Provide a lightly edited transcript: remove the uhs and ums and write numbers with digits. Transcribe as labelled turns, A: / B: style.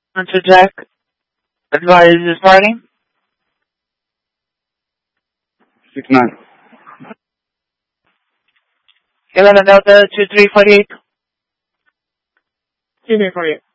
A: Mr. Jack advises parking.
B: 6-9.
A: 11 Delta 2348.
C: 2348.